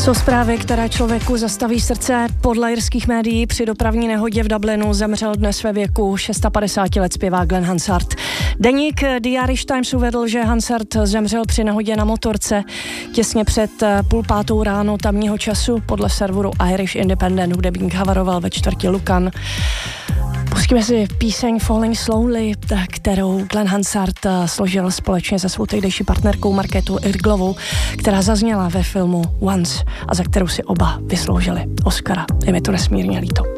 Jsou zprávy, které člověku zastaví srdce. Podle irských médií při dopravní nehodě v Dublinu zemřel dnes ve věku 650 let zpěvák Glenn Hansard. Deník The Irish Times uvedl, že Hansard zemřel při nehodě na motorce těsně před 4:30 ráno tamního času. Podle serveru Irish Independent hudebník havaroval ve čtvrti Lucan. Pustíme si píseň Falling Slowly, kterou Glenn Hansard složil společně se svou tehdejší partnerkou Markétou Irglovou, která zazněla ve filmu Once a za kterou si oba vysloužili Oscara. Je mi to nesmírně líto.